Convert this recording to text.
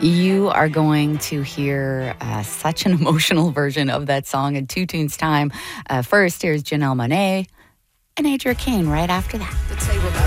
You are going to hear such an emotional version of that song in two tunes' time. First, here's Janelle Monáe and Adria Kane right after that.